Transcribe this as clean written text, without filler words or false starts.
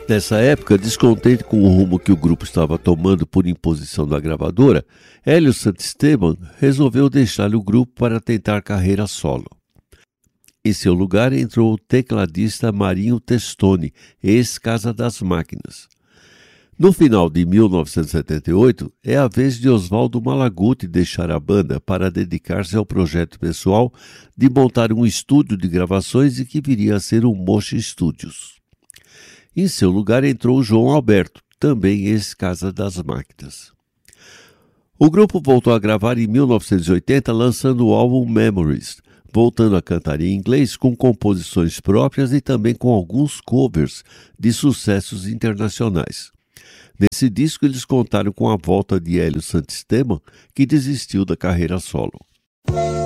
Nessa época, descontente com o rumo que o grupo estava tomando por imposição da gravadora, Hélio Santisteban resolveu deixar o grupo para tentar carreira solo. Em seu lugar entrou o tecladista Marinho Testoni, ex-Casa das Máquinas. No final de 1978, é a vez de Oswaldo Malaguti deixar a banda para dedicar-se ao projeto pessoal de montar um estúdio de gravações e que viria a ser o Mocha Studios. Em seu lugar entrou João Alberto, também ex-Casa das Máquinas. O grupo voltou a gravar em 1980, lançando o álbum Memories, voltando a cantar em inglês com composições próprias e também com alguns covers de sucessos internacionais. Nesse disco eles contaram com a volta de Hélio Santisteban, que desistiu da carreira solo.